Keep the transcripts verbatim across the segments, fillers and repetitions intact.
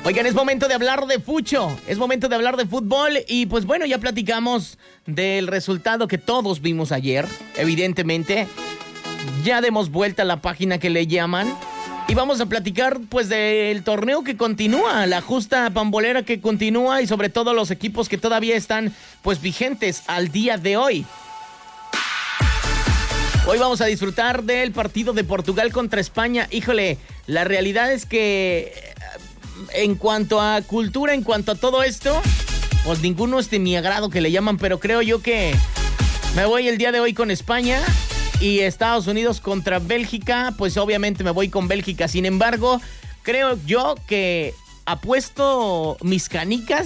Oigan, es momento de hablar de fucho, es momento de hablar de fútbol y pues bueno, ya platicamos del resultado que todos vimos ayer, evidentemente. Ya demos vuelta a la página que le llaman y vamos a platicar pues del torneo que continúa, la justa pambolera que continúa y sobre todo los equipos que todavía están pues vigentes al día de hoy. Hoy vamos a disfrutar del partido de Portugal contra España. Híjole, la realidad es que en cuanto a cultura, en cuanto a todo esto, pues ninguno es de mi agrado que le llaman, pero creo yo que me voy el día de hoy con España y Estados Unidos contra Bélgica, pues obviamente me voy con Bélgica. Sin embargo, creo yo que apuesto mis canicas,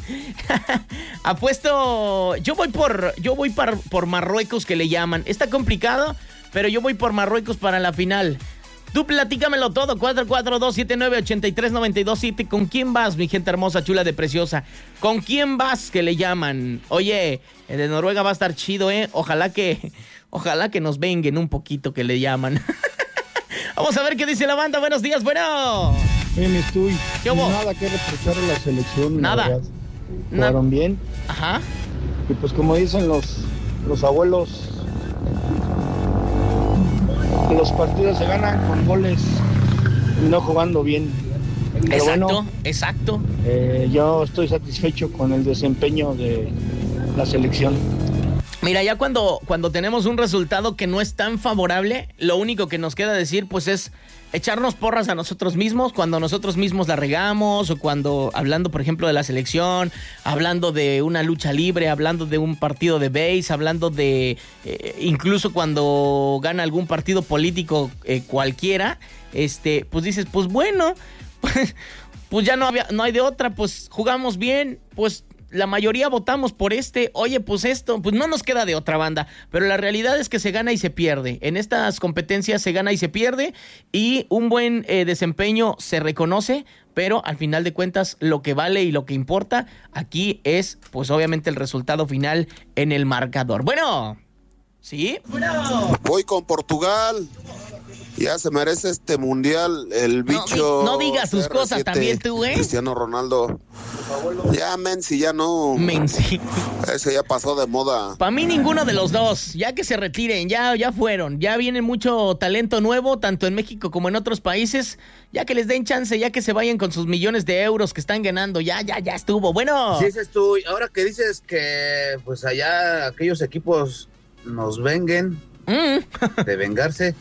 apuesto, yo voy por, yo voy por, por Marruecos que le llaman. Está complicado, pero yo voy por Marruecos para la final. Tú platícamelo todo, cuatro cuatro dos siete nueve ocho tres nueve dos siete. ¿Con quién vas, mi gente hermosa, chula de preciosa? ¿Con quién vas que le llaman? Oye, el de Noruega va a estar chido, ¿eh? Ojalá que, ojalá que nos venguen un poquito que le llaman. Vamos a ver qué dice la banda. Buenos días, bueno. Bien, estoy. ¿Qué hubo? Nada que reprochar a la selección. Nada. La jugaron Na- bien. Ajá. Y pues como dicen los, los abuelos, los partidos se ganan con goles y no jugando bien. Pero Exacto, bueno, exacto. eh, yo estoy satisfecho con el desempeño de la selección. Mira, ya cuando, cuando tenemos un resultado que no es tan favorable, lo único que nos queda decir pues es echarnos porras a nosotros mismos cuando nosotros mismos la regamos o cuando, hablando por ejemplo de la selección, hablando de una lucha libre, hablando de un partido de base, hablando de eh, incluso cuando gana algún partido político eh, cualquiera, este, pues dices, pues bueno, pues, pues ya no había, no hay de otra, pues jugamos bien, pues la mayoría votamos por este, oye, pues esto, pues no nos queda de otra banda, pero la realidad es que se gana y se pierde. En estas competencias se gana y se pierde y un buen eh, desempeño se reconoce, pero al final de cuentas lo que vale y lo que importa aquí es, pues obviamente el resultado final en el marcador. Bueno, ¿sí? Bueno. Voy con Portugal. Ya se merece este mundial el bicho. No, no digas tus cosas también tú, ¿eh? Cristiano Ronaldo. Ya Messi, ya no. Messi. Ese ya pasó de moda. Para mí ninguno de los dos, ya que se retiren, ya, ya fueron, ya viene mucho talento nuevo, tanto en México como en otros países, ya que les den chance, ya que se vayan con sus millones de euros que están ganando, ya, ya, ya estuvo, bueno. Sí, dices tú, ahora que dices que pues allá aquellos equipos nos venguen, mm. de vengarse,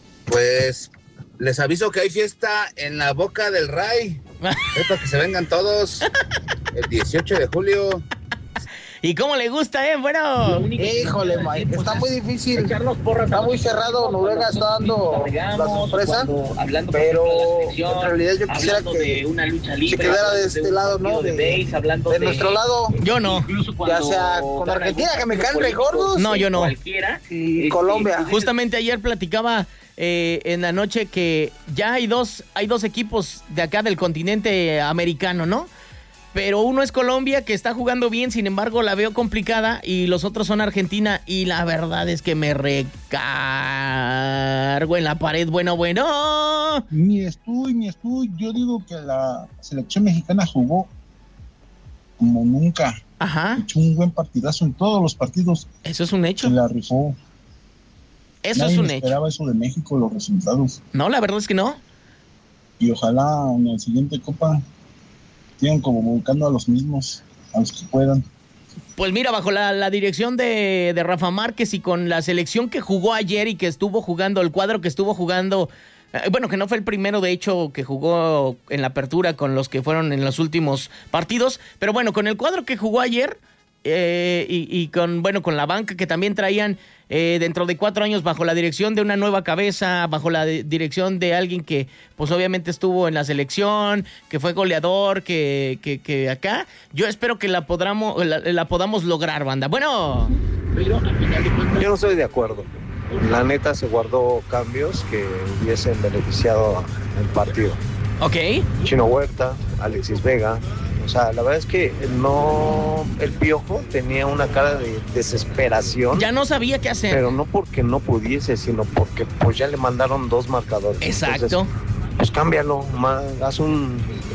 pues les aviso que hay fiesta en la Boca del Ray. Es para que se vengan todos el dieciocho de julio. ¿Y cómo le gusta, eh? Bueno. Híjole, Mike, está muy difícil. Está muy cerrado. Noruega está dando la sorpresa. Pero en realidad yo quisiera que se quedara de este lado, ¿no? De, de nuestro lado. Yo no. Ya sea con Argentina, que me caen re gordos. No, yo no. Y Colombia. Justamente ayer platicaba eh, en la noche que ya hay dos, hay dos equipos de acá del continente americano, ¿no? Pero uno es Colombia, que está jugando bien, sin embargo la veo complicada, y los otros son Argentina, y la verdad es que me recargo en la pared, bueno, bueno. Ni estoy, ni estoy, yo digo que la selección mexicana jugó como nunca. Ajá. Echó un buen partidazo en todos los partidos. Eso es un hecho. Se la rifó. Eso Nadie es un me hecho. esperaba eso de México, los resultados. No, la verdad es que no. Y ojalá en la siguiente Copa sigan convocando a los mismos, a los que puedan. Pues mira, bajo la, la dirección de, de Rafa Márquez y con la selección que jugó ayer y que estuvo jugando, el cuadro que estuvo jugando, eh, bueno, que no fue el primero, de hecho, que jugó en la apertura con los que fueron en los últimos partidos, pero bueno, con el cuadro que jugó ayer eh, y, y con, bueno, con la banca que también traían eh, dentro de cuatro años bajo la dirección de una nueva cabeza, bajo la de, dirección de alguien que pues obviamente estuvo en la selección, que fue goleador, que, que, que acá, yo espero que la, podamos, la, la podamos lograr, banda. Bueno, yo no estoy de acuerdo. La neta se guardó cambios que hubiesen beneficiado el partido. Ok. Chino Huerta, Alexis Vega. O sea, la verdad es que no, el Piojo tenía una cara de desesperación. Ya no sabía qué hacer. Pero no porque no pudiese, sino porque pues ya le mandaron dos marcadores. Exacto. Entonces, pues cámbialo, más, haz un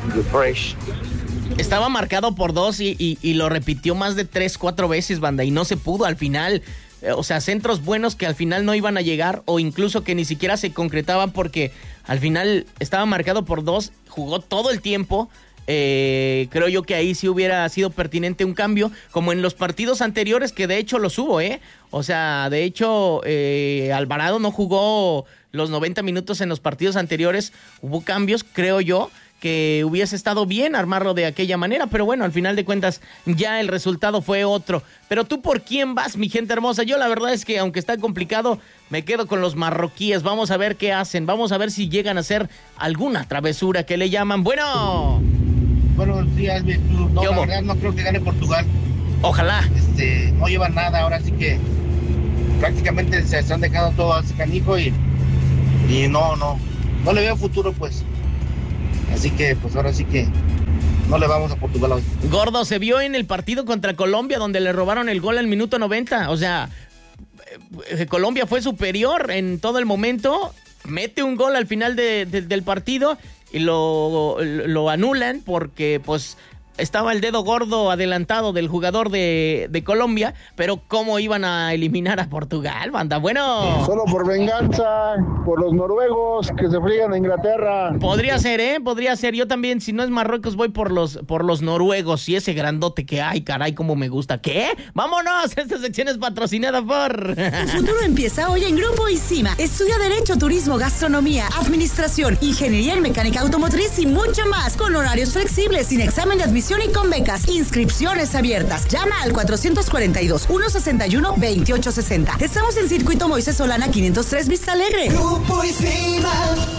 refresh. Estaba marcado por dos y, y, y lo repitió más de tres, cuatro veces, banda, y no se pudo al final. O sea, centros buenos que al final no iban a llegar o incluso que ni siquiera se concretaban porque al final estaba marcado por dos, jugó todo el tiempo. Eh, creo yo que ahí sí hubiera sido pertinente un cambio, como en los partidos anteriores, que de hecho los hubo, ¿eh? O sea, de hecho, eh, Alvarado no jugó los noventa minutos en los partidos anteriores, hubo cambios, creo yo, que hubiese estado bien armarlo de aquella manera, pero bueno, al final de cuentas ya el resultado fue otro. Pero tú, ¿por quién vas, mi gente hermosa? Yo la verdad es que aunque está complicado, me quedo con los marroquíes. Vamos a ver qué hacen, vamos a ver si llegan a hacer alguna travesura que le llaman. Bueno. Buenos días, mi club. No, la verdad no creo que gane Portugal. Ojalá. Este, no llevan nada, ahora sí que prácticamente se están dejando todo a ese canijo y, y no, no, no le veo futuro, pues. Así que, pues ahora sí que no le vamos a Portugal hoy. Gordo, se vio en el partido contra Colombia donde le robaron el gol al minuto noventa. O sea, Colombia fue superior en todo el momento, mete un gol al final de, de, del partido y lo, lo anulan porque, pues, estaba el dedo gordo adelantado del jugador de, de Colombia, pero ¿cómo iban a eliminar a Portugal, banda? Bueno. Solo por venganza, por los noruegos que se friegan a Inglaterra. Podría ser, ¿eh? Podría ser. Yo también, si no es Marruecos, voy por los, por los noruegos y ese grandote que hay, caray, cómo me gusta. ¿Qué? ¡Vámonos! Esta sección es patrocinada por... El futuro empieza hoy en Grupo ISIMA. Estudia Derecho, Turismo, Gastronomía, Administración, Ingeniería en Mecánica Automotriz y mucho más, con horarios flexibles, sin examen de admisión y con becas. Inscripciones abiertas. Llama al cuatrocientos cuarenta y dos, ciento sesenta y uno, veintiocho sesenta. Estamos en Circuito Moisés Solana quinientos tres Vista Alegre. Grupo ISIMA.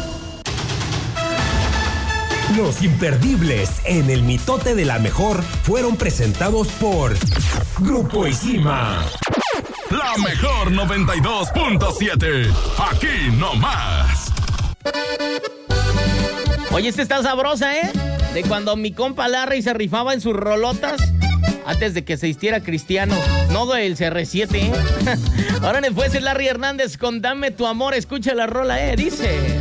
Los imperdibles en el mitote de la mejor fueron presentados por Grupo ISIMA. La mejor noventa y dos punto siete. Aquí nomás. Oye, esta está sabrosa, ¿eh? De cuando mi compa Larry se rifaba en sus rolotas antes de que se hiciera cristiano. No del C R siete, ¿eh? Ahora después es Larry Hernández con Dame tu amor. Escucha la rola, ¿eh? Dice...